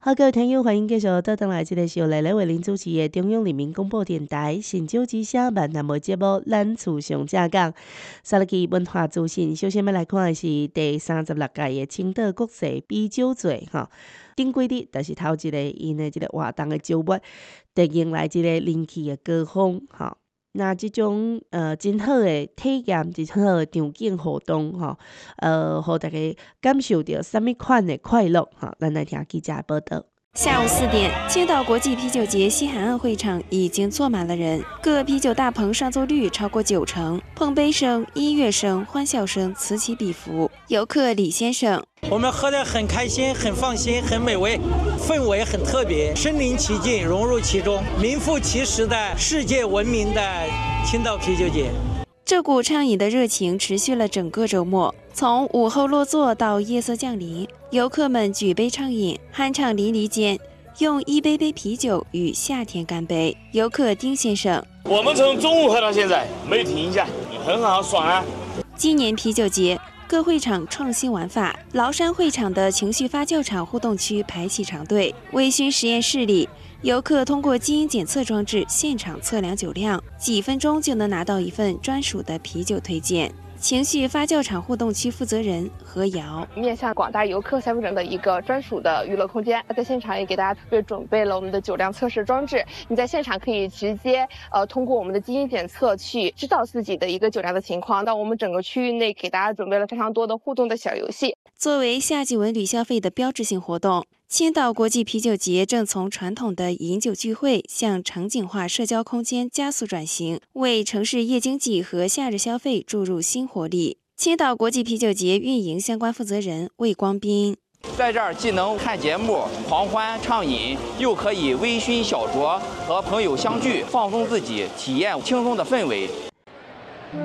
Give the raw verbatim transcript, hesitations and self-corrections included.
好，各位听友，欢迎继续倒转来，这个是由来来为您主持的中央人民广播电台新州之声闽南语节目《咱厝上正港》。萨拉基文化资讯，首先要来看的是第三十六届的青岛国际啤酒节哈。顶几日就是头一个因的这个活动的招募，就迎来这个人气的高峰哈。那这种呃真好的体验，真好的场景活动哈，呃，让大家感受到什么款的快乐哈？咱来听记者报道。 下午四点，青岛国际啤酒节西海岸会场已经坐满了人，各啤酒大棚上座率超过九成，碰杯声、音乐声、欢笑声此起彼伏。游客李先生， 我们喝得很开心，很放心，很美味，氛围很特别，身临其境，融入其中，名副其实的世界闻名的青岛啤酒节。 这股畅饮的热情持续了整个周末，从午后落座到夜色降临，游客们举杯畅饮，酣畅淋漓间，用一杯杯啤酒与夏天干杯。游客丁先生， 我们从中午喝到现在，没停下，很好，爽啊！ 今年啤酒节，各会场创新玩法，崂山会场的情绪发酵场互动区排起长队，微醺实验室里，游客通过基因检测装置现场测量酒量，几分钟就能拿到一份专属的啤酒推荐。情绪发酵场互动区负责人何瑶， 面向广大游客消费者的一个专属的娱乐空间，在现场也给大家特别准备了我们的酒量测试装置，你在现场可以直接呃通过我们的基因检测去知道自己的一个酒量的情况。到我们整个区域内给大家准备了非常多的互动的小游戏。 作为夏季文旅消费的标志性活动，青岛国际啤酒节正从传统的饮酒聚会向场景化社交空间加速转型，为城市夜经济和夏日消费注入新活力。青岛国际啤酒节运营相关负责人魏光斌， 在这儿既能看节目、狂欢畅饮，又可以微醺小酌，和朋友相聚，放松自己，体验轻松的氛围。